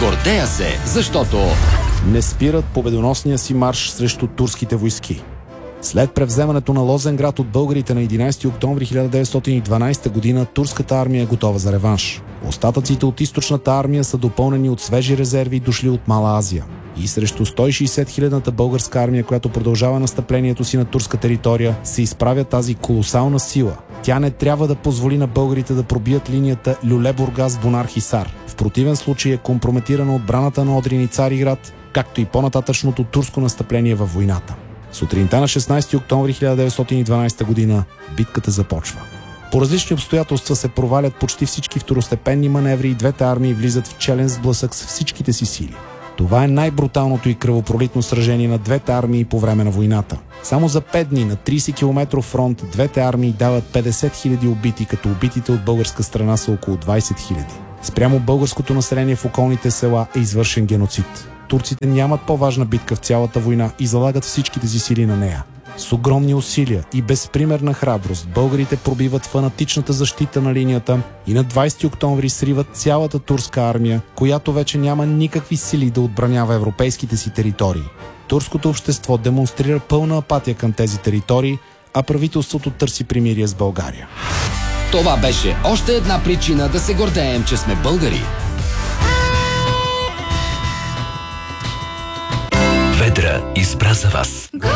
Гордея се, защото не спират победоносния си марш срещу турските войски. След превземането на Лозенград от българите на 11 октомври 1912 година, турската армия е готова за реванш. Остатъците от източната армия са допълнени от свежи резерви, дошли от Мала Азия. И срещу 160 хилядната българска армия, която продължава настъплението си на турска територия, се изправя тази колосална сила. Тя не трябва да позволи на българите да пробият линията Люле-Бургас-Бунар-Хисар. В противен случай е компрометирана отбраната на Одрин и Цариград, както и по-нататъчното турско настъпление във войната. Сутринта на 16 октомври 1912 година битката започва. По различни обстоятелства се провалят почти всички второстепенни маневри и двете армии влизат в челен сблъсък с всичките си сили. Това е най-бруталното и кръвопролитно сражение на двете армии по време на войната. Само за 5 дни на 30 км фронт двете армии дават 50 000 убити, като убитите от българска страна са около 20 000. Спрямо българското население в околните села е извършен геноцид. Турците нямат по-важна битка в цялата война и залагат всичките си сили на нея. С огромни усилия и безпримерна храброст българите пробиват фанатичната защита на линията и на 20 октомври сриват цялата турска армия, която вече няма никакви сили да отбранява европейските си територии. Турското общество демонстрира пълна апатия към тези територии, а правителството търси примирие с България. това беше още една причина да се гордеем, че сме българи. Ведра избра за вас.